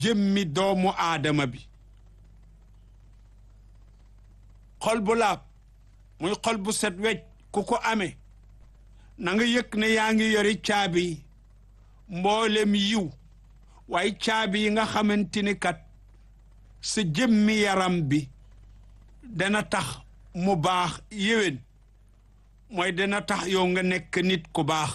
jëmmi doomu aadama bi xol bu laab muy xol bu set wecc ku ko amee na nga yëg ne yaa ngi yori caabi mboolem yiw waaye caabi yi nga xamante ni kat sa jëmmi yaram bi dana tax mu baax yéwén mooy dana tax yow nga nekk nit ku baax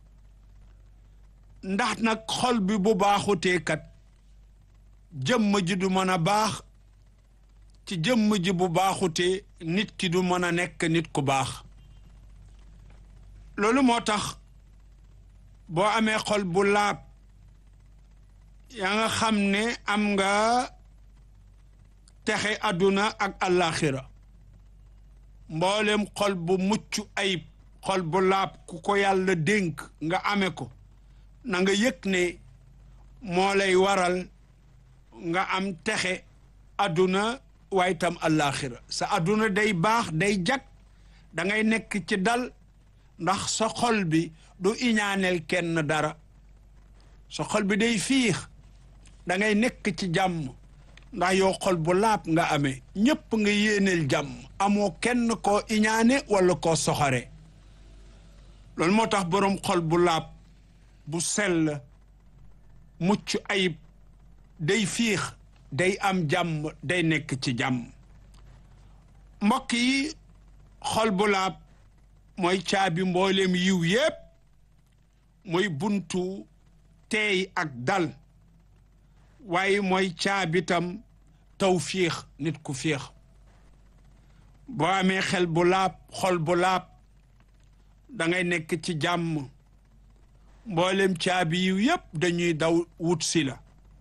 ndax nag xol bi bu baaxutee kat jëmm ji du mën a baax ci jëmm ji bu baaxutee nit ki du mën a nekk nit ku baax loolu moo tax boo amee xol bu laab yaa nga xam ne am nga texe àdduna ak àllaaxira mboolem xol bu mucc ayib xol bu laab ku ko yàlla dénk nga ame ko na nga yëg ne moo lay waral nga am texe àdduna waaye tam àllaaxira sa àdduna day baax day jag da ngay nekk ci dal ndax sa xol bi du iñaaneel kenn dara sa xol bi day fiix da ngay nekk ci jàmm ndax yow xol bu laab nga amee ñépp nga yéeneel jàmm amoo kenn koo iñaane walla koo soxore loolu moo tax boroom xol bu laab bu sell mucc ayib day fiix day am jàmm day nekk ci jàmm mbokk yi xol bu laab mooy caabi mboolem yiw yépp mooy buntu teey ak dal waaye mooy caabitam tawfiix nit ku fiix boo amee xel bu laab xol bu laab dangay nekk ci jàmm mboolem caabi yiw yépp dañuy daw wut si la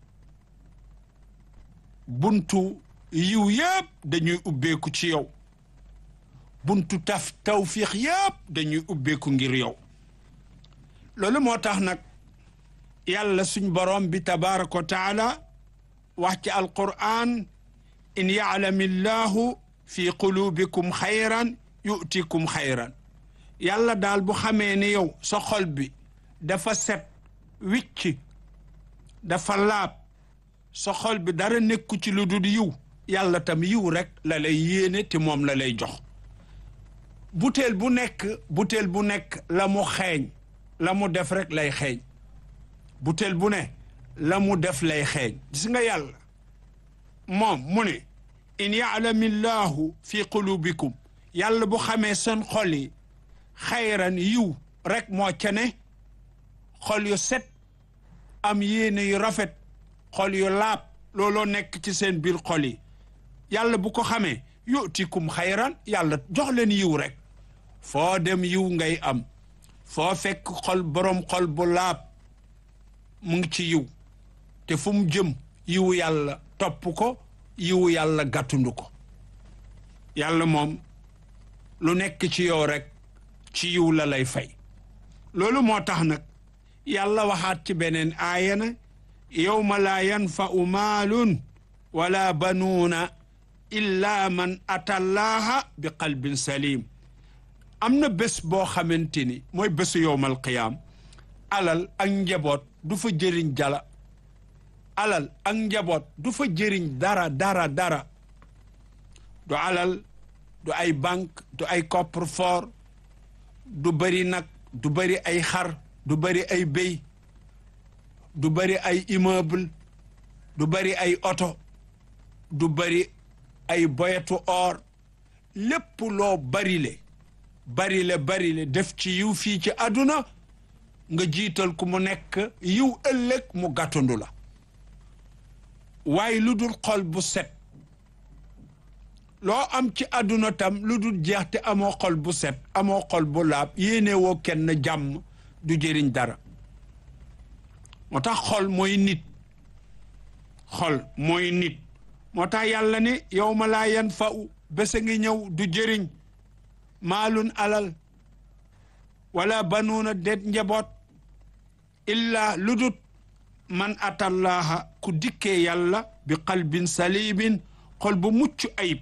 buntu yiw yépp dañuy ubbeeku ci yow buntu tawfiix yépp dañuy ubbeeku ngir yow loolu moo tax nag yàlla suñ boroom bi tabaaraka wa taala wax ci alqur'an in ya'lamillahu fi qulubikum xayran yu'tikum xayran yàlla daal bu xamee ne yow sa xol bi dafa set wicc dafa laab sa xol bi dara nekku ci lu dul yiw yàlla tam yiw rek la lay yéene te moom la lay jox butéel bu nekk la mu xeeñ la mu def rek lay xeeñ butéel bu ne la mu def lay xeeñ gis nga yàlla moom mu ne in ya'lamillahu fi qulubikum yàlla bu xamee seen xol yi xayran yiw rek moo ca ne xol yu set am yéene yu rafet xol yu laab looloo nekk ci seen biir xol yi yàlla bu ko xamee yu'tikum xayran yàlla jox leen yiw rek foo dem yiw ngay am foo fekk xol boroom xol bu laab mu ngi ci yiw te fu mu jëm yiwu yàlla topp ko yiwu yàlla gàttundu ko yàlla moom lu nekk ci yow rek ci yiw la lay fay loolu moo tax nag yàlla waxaat ci beneen aaya na yawma laa yanfa'u maalun wala banuuna illa man atallaha bi qalbin salim am na bés boo xamante ni mooy bésu yowmal qiyaam alal ak njaboot du fa jëriñ jala alal ak njaboot du fa jëriñ dara du alal du ay banque du ay coffre-fort du bari nag du bari ay xar du bari ay béy du bari ay immeuble du bari ay oto du bari ay boyetu or lépp loo barile def ci yiw fii ci àdduna nga jiital ku mu nekk yiw ëllëg mu gàttandu la waaye lu dul xol bu set loo am ci àdduna tam lu dul jeex te amoo xol bu set amoo xol bu laab yéene woo kenn jàmm du jëriñ dara moo tax xol mooy nit moo tax yàlla ne yawma laa yanfa'u bés a ngi ñëw du jëriñ maalun alal wala banuuna det njaboot illa ludut man atallaha ku dikkee yàlla bi qalbin salimin xol bu mucc ayib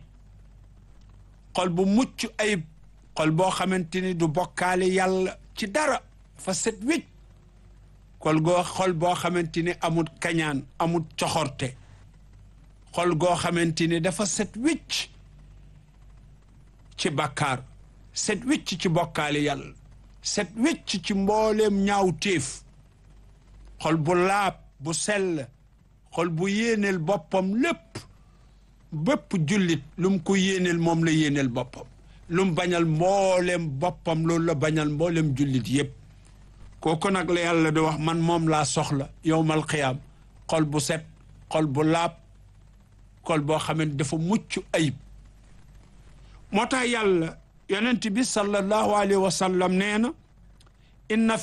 xol boo xamante ni du bokkaale yàlla ci dara fa set wécc xol boo xamante ni amul kañaan amul coxorte xol goo xamante ni dafa set wicc ci bàkkaar set wicc ci bokkaale yàlla set wicc ci mbooleem ñaaw téef xol bu laab bu sell xol bu yéeneel boppam lépp bépp jullit lu mu ko yéeneel moom la yéeneel boppam lu mu bañal mbooleem boppam loolu la bañal mbooleem jullit yépp kooku nag la yàlla di wax man moom laa soxla yowmal qiyaam xol bu set xol bu laab xol boo xamante dafa mucc ayib moo tax yàlla yonent bi sallallahu alayhi wa sallam nee na inna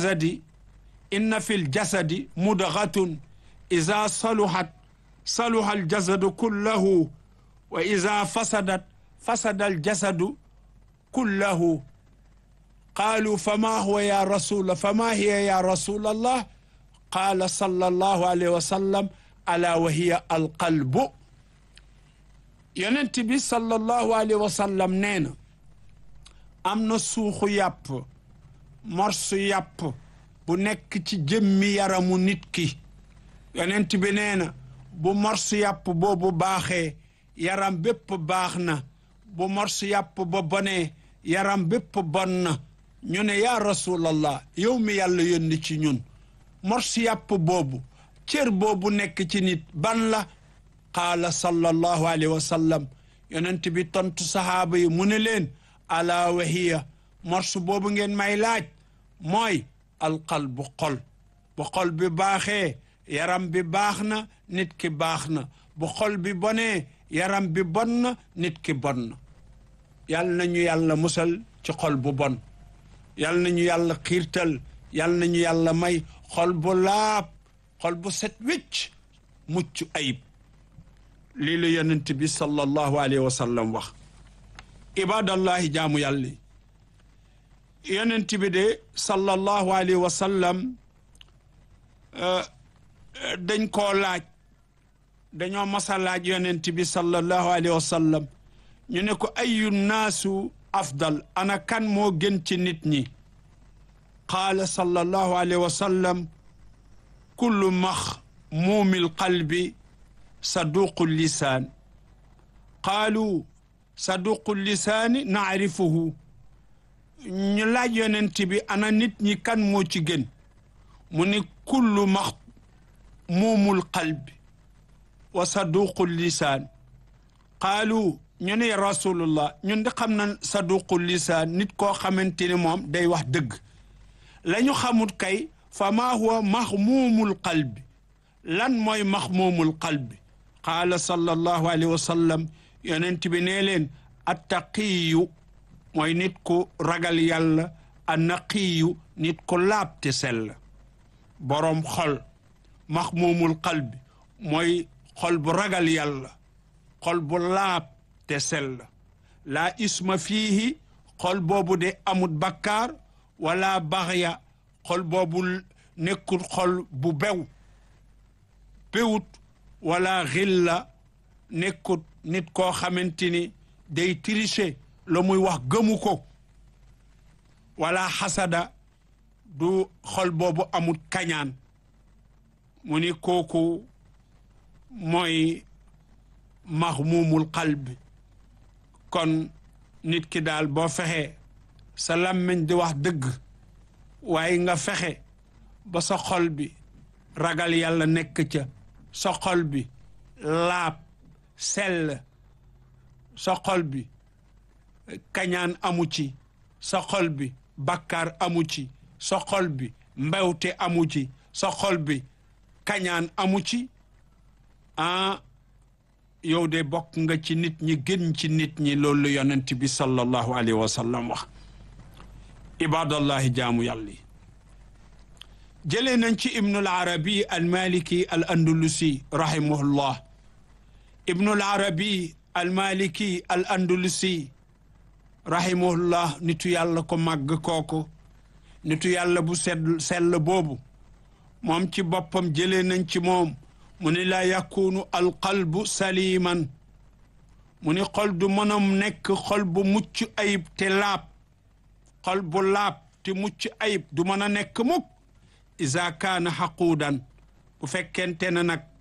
fil jasadi mudgatun ida saluhat saluha aljasadu kullahu wa ida fasadat fasada aljasadu kullahu qaalu fama hiya ya rasul allah qaala sallallahu alayhi wa sallam ala wa hiya alqalbu yonent bi sallallahu alayhi wa sallam nee na am na suuxu yàpp morsu yàpp bu nekk ci jëmmi yaramu nit ki yonent bi nee na bu morsu yàpp boobu baaxee yaram bépp baax na bu morsu yàpp ba bonee yaram bépp bon na ñu ne yaa rasulallah yow mi yàlla yónni ci ñun morsu yàpp boobu cër boobu nekk ci nit ban la qaala sallallahu alayhi wa sallam yonent bi tontu sahaaba yi mu ne leen ala wa hiya morsu boobu ngeen may laaj mooy alqalbu xol bu xol bi baaxee yaram bi baax na nit ki baax na bu xol bi bonee yaram bi bon na nit ki bon na yal nañu yàlla musal ci xol bu bon yal nañu yàlla xiirtal yal nañu yàlla may xol bu laab xol bu set wicc mucc ayib lii la yonent bi sallallahu alayhi wa sallam wax ibadallahi jaamu yàlla yonent bi de sallallahu alayhi wa sallam dañ koo laaj dañoo masa laaj yonent bi sallallahu alayhi wa sallam ñu ne ko ayu naasu afdal ana kan moo gën ci nit ñi qaala sallallahu alayhi wa sallam kullu maxmuumil qalbi saduqu lisaan qaalu saduqu lisaani naarifuhu ñu laaj yonent bi ana nit ñi kan moo ci gën mu ni kullu maxmuumul qalbi wa saduqu lisaan qaalu ñu ne rasulullah ñun di xam na saduqu lisaan nit koo xamante ne moom day wax dëgg la ñu xamut kay fa maa huwa maxmuumul qalbi lan mooy maxmuumul qalbi qaala sallallahu alayhi wa sallam yonent bi nee leen attaqiyu mooy nit ku ragal yàlla annaqiyu nit ku laab te sell boroom xol maxmuumul qalbi mooy xol bu ragal yàlla xol bu laab te sell laa isma fiihi xol boobu de amut bakkaar wala baxya xol boobu nekkul xol bu bewut wala xilla nekkut nit koo xamante ni day tricher la muy wax gëmu ko wala xasada du xol boobu amut kañaan mu ni kooku mooy maxmuumul qalbi kon nit ki daal boo fexe sa làmmiñ di wax dëgg waaye nga fexe ba sa xol bi ragal yàlla nekk ca sa xol bi laab sell sa xol bi kañaan amu ci sa xol bi bakkaar amu ci sa xol bi mbewte amu ci sa xol bi kañaan amu ci yow de bokk nga ci nit ñi gën ci nit ñi loolu yonent bi sallallahu alayhi wa sallam wax ibadallahi jaamu yàlla yi jëlee nañ ci ibnul arabi al maliki al andalusi rahimahullah ibnul arabi al maliki al andalusi rahimahullah nitu yàlla ko màgg kooku nitu yàlla bu sell boobu moom ci boppam jëlee nañ ci moom mu ni laa yakunu alqalbu saliman mu ni xol du mën a nekk xol bu mucc ayib te laab xol bu laab te mucc ayib du mën a nekk mukk isa kaana xaquudan bu fekkente ne nag